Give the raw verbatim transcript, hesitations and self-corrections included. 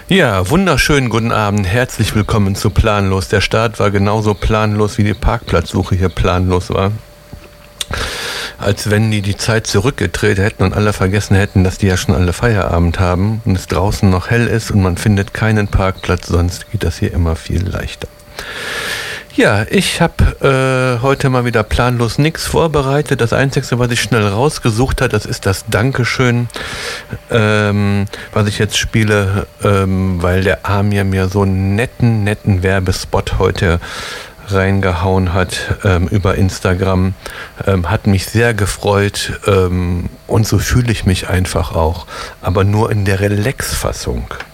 Ja, wunderschönen guten Abend, herzlich willkommen zu Planlos. Der Start war genauso planlos, wie die Parkplatzsuche hier planlos war. Als wenn die die Zeit zurückgedreht hätten und alle vergessen hätten, dass die ja schon alle Feierabend haben und es draußen noch hell ist und man findet keinen Parkplatz, sonst geht das hier immer viel leichter. Ja, ich habe äh, heute mal wieder planlos nichts vorbereitet. Das Einzige, was ich schnell rausgesucht habe, das ist das Dankeschön, ähm, was ich jetzt spiele, ähm, weil der Amir mir so einen netten, netten Werbespot heute reingehauen hat ähm, über Instagram. Ähm, hat mich sehr gefreut ähm, und so fühle ich mich einfach auch, aber nur in der Relax-Fassung.